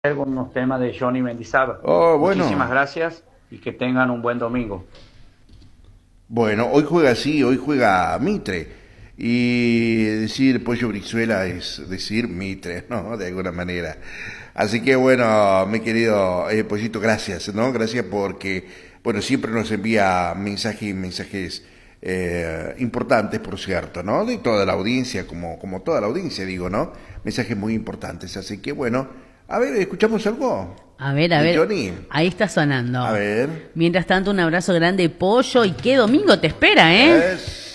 algunos temas de Johnny Mendizábal. Oh, Muchísimas bueno. gracias y que tengan un buen domingo. Bueno, hoy juega así, hoy juega Mitre. Y decir Pollo Brizuela es decir Mitre, ¿no? De alguna manera. Así que bueno, mi querido Pollito, gracias, ¿no? Gracias porque, bueno, siempre nos envía mensajes importantes, por cierto, ¿no? De toda la audiencia, como toda la audiencia, digo, ¿no? Mensajes muy importantes. Así que bueno, a ver, ¿escuchamos algo A de ver, Johnny? ahí está A sonando. ver. Mientras tanto, un abrazo grande, Pollo, y qué domingo te espera, ¿eh? Es